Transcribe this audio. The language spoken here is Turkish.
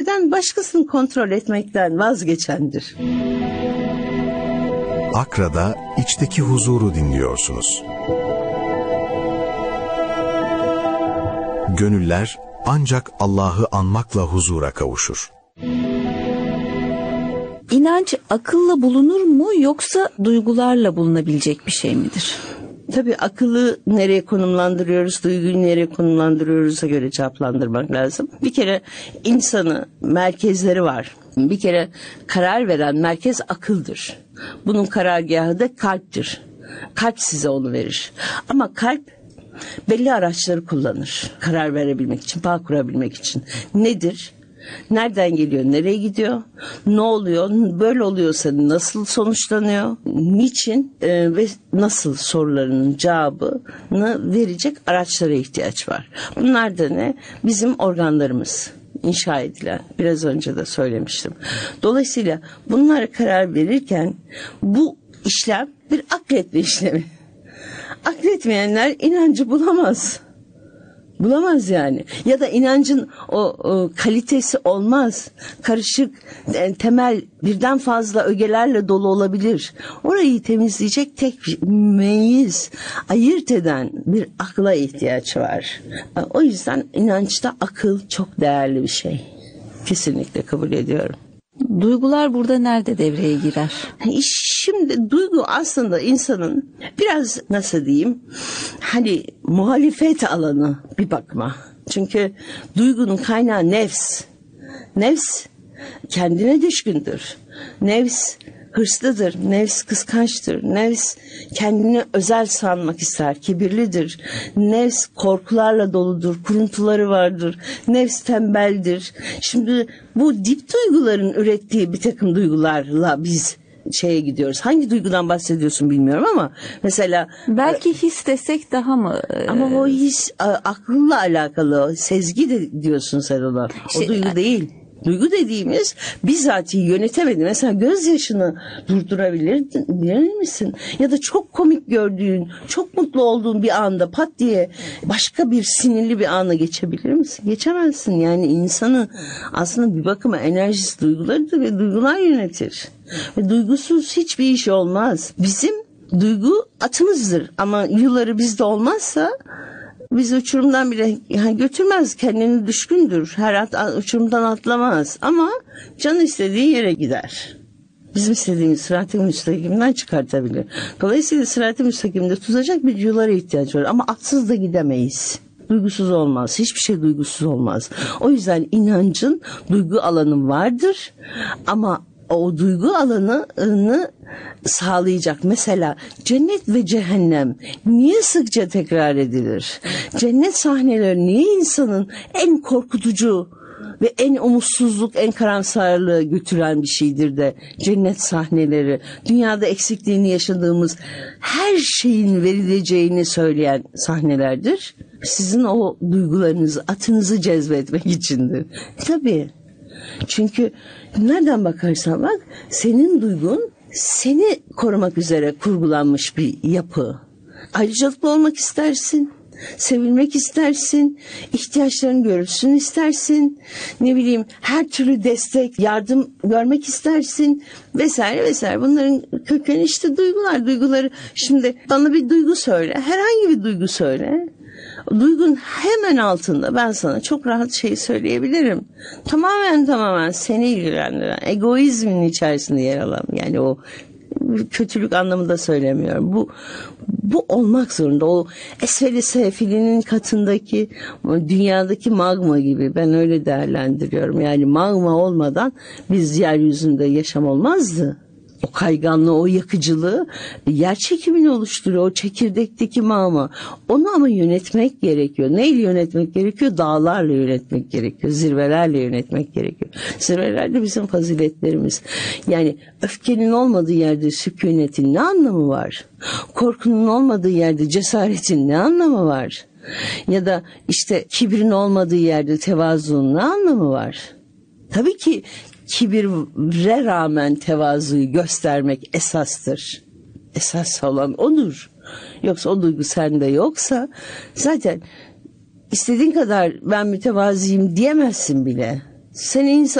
eden başkasını kontrol etmekten vazgeçendir. Akra'da içteki huzuru dinliyorsunuz. Gönüller ancak Allah'ı anmakla huzura kavuşur. İnanç akılla bulunur mu yoksa duygularla bulunabilecek bir şey midir? Tabii akıllı nereye konumlandırıyoruz, duyguyu nereye konumlandırıyoruz'a göre cevaplandırmak lazım. Bir kere insanı merkezleri var. Bir kere karar veren merkez akıldır. Bunun karargahı da kalptir. Kalp size onu verir. Ama kalp belli araçları kullanır. Karar verebilmek için, bağ kurabilmek için. Nedir? Nereden geliyor, nereye gidiyor, ne oluyor, böyle oluyorsa nasıl sonuçlanıyor, niçin ve nasıl sorularının cevabını verecek araçlara ihtiyaç var. Bunlar da ne? Bizim organlarımız. İnşa edilen, biraz önce de söylemiştim. Dolayısıyla bunlara karar verirken bu işlem bir akletme işlemi. Akletmeyenler inancı bulamaz. Bulamaz yani. Ya da inancın o kalitesi olmaz. Karışık, temel, birden fazla ögelerle dolu olabilir. Orayı temizleyecek tek meyiz, ayırt eden bir akla ihtiyaç var. O yüzden inançta akıl çok değerli bir şey. Kesinlikle kabul ediyorum. Duygular burada nerede devreye girer? Şimdi duygu aslında insanın biraz nasıl diyeyim, hani muhalefet alanı bir bakma. Çünkü duygunun kaynağı nefs. Nefs kendine düşkündür. Nefs hırslıdır, nefs kıskançtır, nefs kendini özel sanmak ister, kibirlidir, nefs korkularla doludur, kuruntuları vardır, nefs tembeldir. Şimdi bu dip duyguların ürettiği bir takım duygularla biz şeye gidiyoruz. Hangi duygudan bahsediyorsun bilmiyorum ama mesela... Belki his desek daha mı? Ama o his akılla alakalı, sezgi de diyorsun sen ona. O duygu değil. Duygu dediğimiz bizatihi yönetemedi. Mesela gözyaşını durdurabilir misin? Ya da çok komik gördüğün, çok mutlu olduğun bir anda pat diye başka bir sinirli bir ana geçebilir misin? Geçemezsin. Yani insanın aslında bir bakıma enerjisi duygularıdır ve duygular yönetir. Ve duygusuz hiçbir iş olmaz. Bizim duygu atımızdır ama yuları bizde olmazsa biz uçurumdan bile götürmez, kendini düşkündür. Her at uçurumdan atlamaz ama canı istediği yere gider. Bizim istediğimiz sırat-ı müstakimden çıkartabilir. Dolayısıyla sırat-ı müstakimde tutacak bir yulara ihtiyaç var ama atsız da gidemeyiz. Duygusuz olmaz. Hiçbir şey duygusuz olmaz. O yüzden inancın duygu alanı vardır ama o duygu alanını sağlayacak. Mesela cennet ve cehennem niye sıkça tekrar edilir? Cennet sahneleri niye insanın en korkutucu ve en umutsuzluk, en karamsarlığı götüren bir şeydir de cennet sahneleri, dünyada eksikliğini yaşadığımız her şeyin verileceğini söyleyen sahnelerdir. Sizin o duygularınızı, atınızı cezbetmek içindir. Tabii. Çünkü nereden bakarsan bak, senin duygun seni korumak üzere kurgulanmış bir yapı. Ayrıcalıklı olmak istersin, sevilmek istersin, ihtiyaçların görülsün istersin, ne bileyim her türlü destek, yardım görmek istersin vesaire vesaire. Bunların kökeni işte duygular. Duyguları, şimdi bana bir duygu söyle, herhangi bir duygu söyle. Duygun hemen altında ben sana çok rahat şey söyleyebilirim. Tamamen seni ilgilendiren, egoizmin içerisinde yer alan, yani o kötülük anlamında söylemiyorum. Bu olmak zorunda. O esfel-i sefilinin katındaki dünyadaki magma gibi, ben öyle değerlendiriyorum. Yani magma olmadan biz yeryüzünde yaşam olmazdı. O kayganlığı, o yakıcılığı yer çekimini oluşturuyor. O çekirdekteki magma. Onu ama yönetmek gerekiyor. Neyle yönetmek gerekiyor? Dağlarla yönetmek gerekiyor. Zirvelerle yönetmek gerekiyor. Zirveler de bizim faziletlerimiz. Yani öfkenin olmadığı yerde sükunetin ne anlamı var? Korkunun olmadığı yerde cesaretin ne anlamı var? Ya da işte kibrin olmadığı yerde tevazuun ne anlamı var? Tabii ki kibire rağmen tevazuyu göstermek esastır. Esas olan odur. Yoksa o duygu sende yoksa zaten istediğin kadar ben mütevazıyım diyemezsin bile. Seni